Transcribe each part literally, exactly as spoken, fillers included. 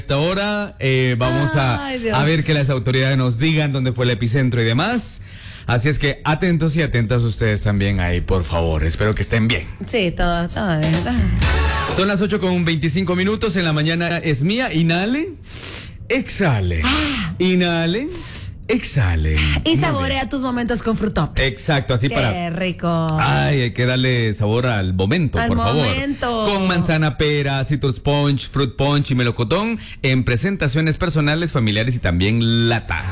esta hora eh, vamos Ay, a, a ver que las autoridades nos digan dónde fue el epicentro y demás. Así es que atentos y atentas ustedes también ahí, por favor. Espero que estén bien. Sí, todo, todo bien. Son las ocho con veinticinco minutos. En la mañana es mía. Inhale, exhale. Ah. Inhale, exhale. Y Muy saborea bien. tus momentos con Frutop. Exacto, así Qué para... rico. Ay, hay que darle sabor al momento, Al por momento. favor. Con manzana, pera, citrus punch, fruit punch y melocotón en presentaciones personales, familiares y también lata.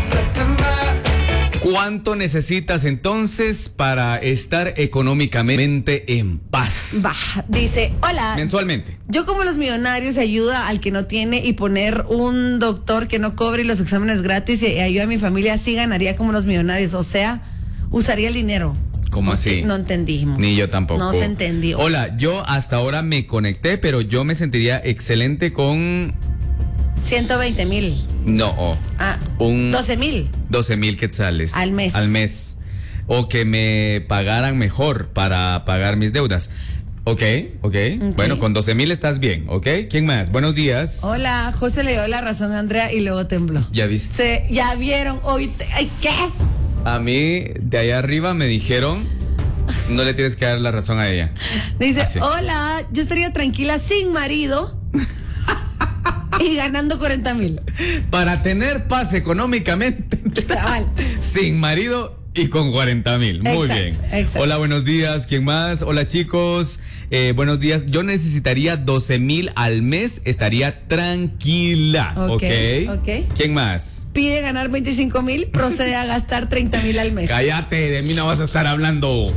¿Cuánto necesitas entonces para estar económicamente en paz? Va, dice, hola. Mensualmente. Yo como los millonarios ayuda al que no tiene y poner un doctor que no cobre los exámenes gratis y ayuda a mi familia, así ganaría como los millonarios. O sea, usaría el dinero. ¿Cómo así? No entendimos. Ni yo tampoco. No se entendió. Hola, yo hasta ahora me conecté, pero yo me sentiría excelente con... ciento veinte mil. No. Ah, un... doce mil. doce mil quetzales. Al mes. Al mes. O que me pagaran mejor para pagar mis deudas. Ok, ok. Okay. Bueno, con doce mil estás bien, ¿ok? ¿Quién más? Buenos días. Hola, José le dio la razón a Andrea y luego tembló. Ya viste. Se, ya vieron hoy. Te, ay, ¿qué? A mí, de allá arriba me dijeron, no le tienes que dar la razón a ella. Dice, Así. hola, yo estaría tranquila sin marido y ganando cuarenta mil. Para tener paz económicamente. Cabal. Sin marido y con cuarenta mil. Muy Exacto, bien. exacto. Hola, buenos días. ¿Quién más? Hola, chicos. Eh, buenos días. Yo necesitaría doce mil al mes. Estaría tranquila. Ok, ¿Ok? ok. ¿Quién más? Pide ganar veinticinco mil, procede a gastar treinta mil al mes. Cállate, de mí no vas a estar hablando.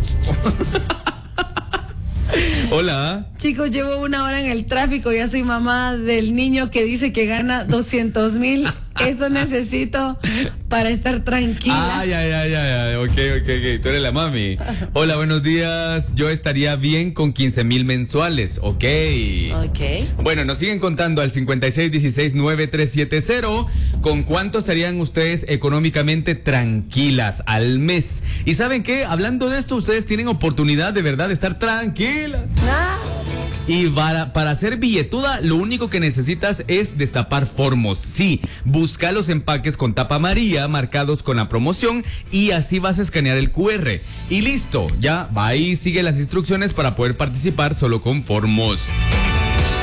Hola. Chicos, llevo una hora en el tráfico, ya soy mamá del niño que dice que gana doscientos mil. Eso necesito para estar tranquila. Ay, ay, ay, ay, ay. Ok, ok, ok. Tú eres la mami. Hola, buenos días. Yo estaría bien con quince mil mensuales. Ok. Ok. Bueno, nos siguen contando al cincuenta y seis dieciséis noventa y tres setenta. ¿Con cuánto estarían ustedes económicamente tranquilas al mes? Y ¿saben qué? Hablando de esto, ustedes tienen oportunidad de verdad de estar tranquilas. Ah, Y para, para hacer billetuda, lo único que necesitas es destapar formos. Sí, busca los empaques con tapa amarilla marcados con la promoción y así vas a escanear el cu erre. Y listo, ya va ahí, sigue las instrucciones para poder participar solo con formos.